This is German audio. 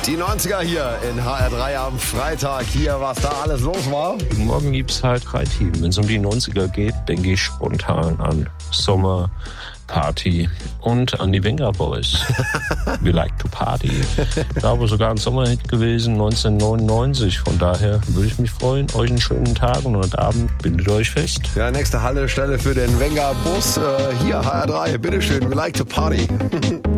Die 90er hier in HR3 am Freitag. Hier, was da alles los war. Morgen gibt's halt 3 Teams. Wenn es um die 90er geht, denke ich spontan an Sommer, Party und an die Venga Boys. We like to party. Da war sogar ein Sommerhit gewesen, 1999. Von daher würde ich mich freuen. Euch einen schönen Tag und heute Abend bindet euch fest. Ja, nächste Haltestelle für den Venga Bus. Hier HR3, bitteschön, we like to party.